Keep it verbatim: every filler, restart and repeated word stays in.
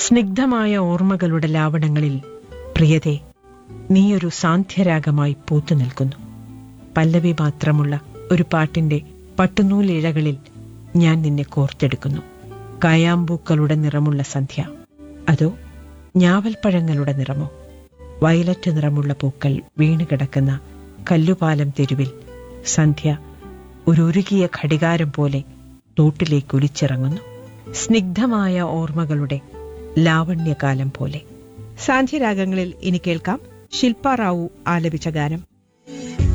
സ്നിഗ്ധമായ ഓർമ്മകളുടെ ലാവണങ്ങളിൽ പ്രിയതേ, നീയൊരു സാന്ധ്യരാഗമായി പൂത്തു നിൽക്കുന്നു. പല്ലവി മാത്രമുള്ള ഒരു പാട്ടിന്റെ പട്ടുനൂലിഴകളിൽ ഞാൻ നിന്നെ കോർത്തെടുക്കുന്നു. കായാമ്പൂക്കളുടെ നിറമുള്ള സന്ധ്യ, അതോ ഞാവൽപ്പഴങ്ങളുടെ നിറമോ? വയലറ്റ് നിറമുള്ള പൂക്കൾ വീണുകിടക്കുന്ന കല്ലുപാലം തെരുവിൽ സന്ധ്യ ഒരു ഉരുകിയ ഘടികാരം പോലെ തോട്ടിലേക്ക് ഒലിച്ചിറങ്ങുന്നു. സ്നിഗ്ധമായ ഓർമ്മകളുടെ ലാവണ്യകാലം പോലെ. സാന്ധ്യരാഗങ്ങളിൽ ഇനി കേൾക്കാം ശില്പ റാവു ആലപിച്ച ഗാനം.